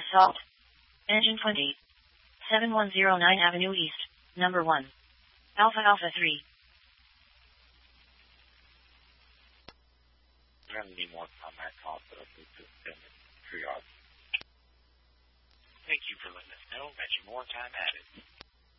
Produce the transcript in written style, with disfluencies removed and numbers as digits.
Assault. Engine 20. 7109 Avenue East, number 1. Alpha Alpha 3. We're going to need more combat calls, but I'll move to extended triage. Thank you for letting us know that your more time added.